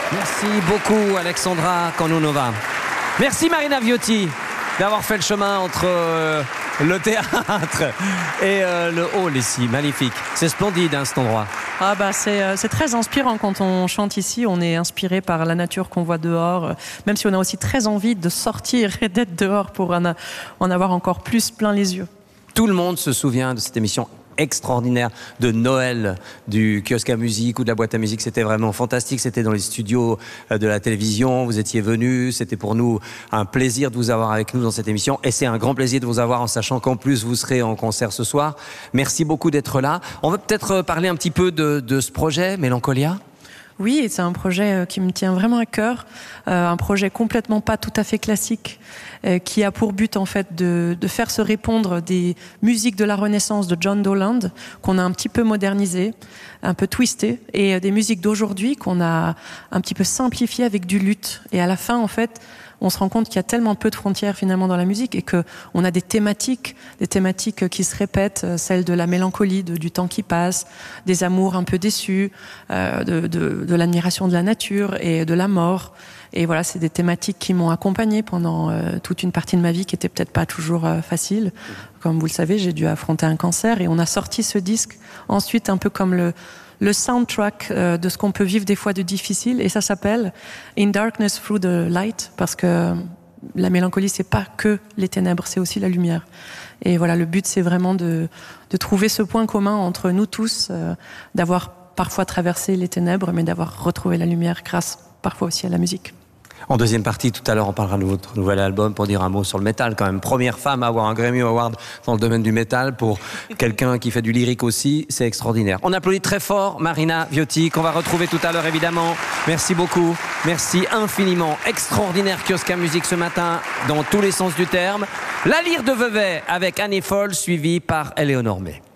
Merci beaucoup Alexandra Canonova. Merci Marina Viotti d'avoir fait le chemin entre le théâtre et le hall ici. Magnifique. C'est splendide hein, cet endroit. Ah bah c'est très inspirant quand on chante ici. On est inspiré par la nature qu'on voit dehors, même si on a aussi très envie de sortir et d'être dehors pour en avoir encore plus plein les yeux. Tout le monde se souvient de cette émission extraordinaire de Noël du kiosque à musique ou de la boîte à musique. C'était vraiment fantastique. C'était dans les studios de la télévision. Vous étiez venus. C'était pour nous un plaisir de vous avoir avec nous dans cette émission. Et c'est un grand plaisir de vous avoir en sachant qu'en plus vous serez en concert ce soir. Merci beaucoup d'être là. On va peut-être parler un petit peu de ce projet, Mélancolia. Oui, c'est un projet qui me tient vraiment à cœur, un projet complètement pas tout à fait classique, qui a pour but en fait de faire se répondre des musiques de la Renaissance de John Dowland qu'on a un petit peu modernisé, un peu twisté, et des musiques d'aujourd'hui qu'on a un petit peu simplifiées avec du luth. Et à la fin, en fait, on se rend compte qu'il y a tellement peu de frontières finalement dans la musique et que on a des thématiques qui se répètent, celles de la mélancolie, du temps qui passe, des amours un peu déçus, de l'admiration de la nature et de la mort. Et voilà, c'est des thématiques qui m'ont accompagnée pendant toute une partie de ma vie qui était peut-être pas toujours facile. Comme vous le savez, j'ai dû affronter un cancer et on a sorti ce disque ensuite un peu comme le soundtrack de ce qu'on peut vivre des fois de difficile, et ça s'appelle In Darkness Through the Light, parce que la mélancolie c'est pas que les ténèbres, c'est aussi la lumière. Et voilà, le but c'est vraiment de trouver ce point commun entre nous tous, d'avoir parfois traversé les ténèbres, mais d'avoir retrouvé la lumière grâce parfois aussi à la musique. En deuxième partie, tout à l'heure, on parlera de votre nouvel album pour dire un mot sur le métal quand même. Première femme à avoir un Grammy Award dans le domaine du métal pour quelqu'un qui fait du lyrique aussi, c'est extraordinaire. On applaudit très fort Marina Viotti, qu'on va retrouver tout à l'heure évidemment. Merci beaucoup, merci infiniment. Extraordinaire kiosque à musique ce matin, dans tous les sens du terme. La lyre de Vevey avec Annie Foll, suivie par Éléonore May.